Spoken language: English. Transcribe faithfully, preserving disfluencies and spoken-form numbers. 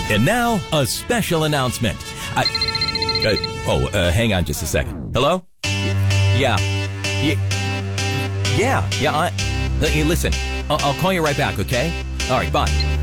And now, a special announcement. I, uh, oh, uh, hang on just a second. Hello? Yeah. Yeah. Yeah. Yeah. I, uh, hey, listen, I'll, I'll call you right back, okay? All right, bye.